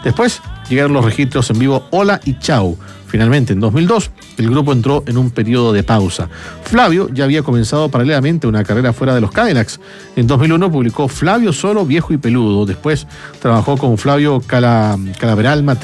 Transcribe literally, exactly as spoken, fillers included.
Después llegaron los registros en vivo Hola y Chau. Finalmente, en dos mil dos, el grupo entró en un periodo de pausa. Flavio ya había comenzado paralelamente una carrera fuera de los Cadillacs. En dos mil uno publicó Flavio Solo, Viejo y Peludo. Después trabajó con Flavio Cala, Calaveral Matriz.